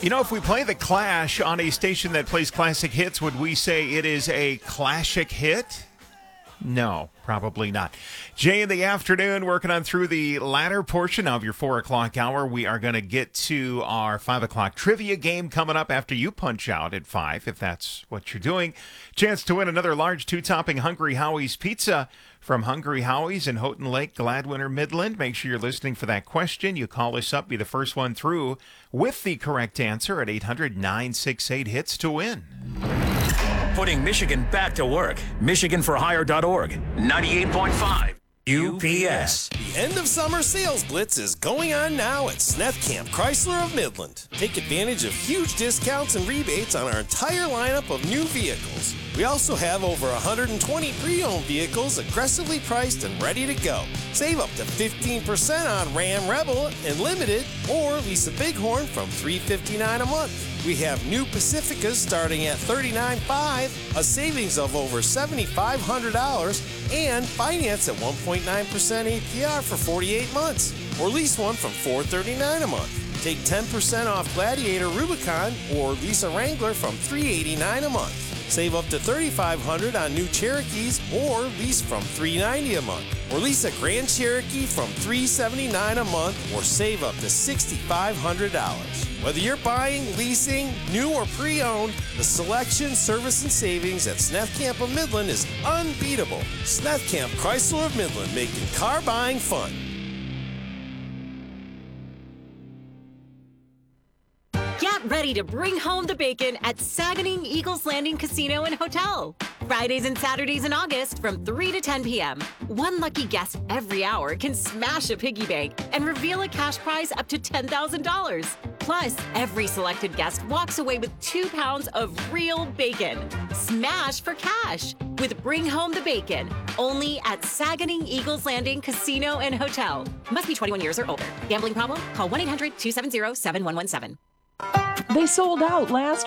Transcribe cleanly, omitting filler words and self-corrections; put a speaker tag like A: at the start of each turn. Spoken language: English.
A: You know, if we play The Clash on a station that plays classic hits, would we say it is a classic hit? No, probably not. Jay in the afternoon, working on through the latter portion of your 4 o'clock hour. We are going to get to our 5 o'clock trivia game coming up after you punch out at 5, if that's what you're doing. Chance to win another large 2-topping Hungry Howie's pizza from Hungry Howie's in Houghton Lake, Gladwin, Midland. Make sure you're listening for that question. You call us up, be the first one through with the correct answer at 800-968-HITS to win.
B: Putting Michigan back to work. MichiganForHire.org. 98.5 UPS.
C: The end of summer sales blitz is going on now at Sneth Camp Chrysler of Midland. Take advantage of huge discounts and rebates on our entire lineup of new vehicles. We also have over 120 pre-owned vehicles aggressively priced and ready to go. Save up to 15% on Ram Rebel and Limited, or lease a Bighorn from $359 a month. We have new Pacificas starting at $39.5, a savings of over $7,500, and finance at 1.9% APR for 48 months, or lease one from $439 a month. Take 10% off Gladiator Rubicon or lease a Wrangler from $389 a month. Save up to $3,500 on new Cherokees or lease from $390 a month. Or lease a Grand Cherokee from $379 a month or save up to $6,500. Whether you're buying, leasing, new or pre-owned, the selection, service, and savings at Sneth Camp of Midland is unbeatable. Sneth Camp Chrysler of Midland, making car buying fun.
D: Get ready to bring home the bacon at Saganing Eagles Landing Casino and Hotel. Fridays and Saturdays in August from 3 to 10 p.m. One lucky guest every hour can smash a piggy bank and reveal a cash prize up to $10,000. Plus, every selected guest walks away with 2 pounds of real bacon. Smash for cash with Bring Home the Bacon, only at Saganing Eagles Landing Casino and Hotel. Must be 21 years or older. Gambling problem? Call 1-800-270-7117.
E: They sold out last